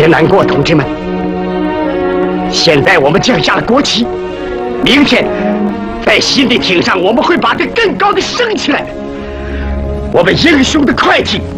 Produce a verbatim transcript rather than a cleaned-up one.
别难过，同志们。现在我们降下了国旗，明天在新的艇上，我们会把它更高的升起来。我们英雄的会计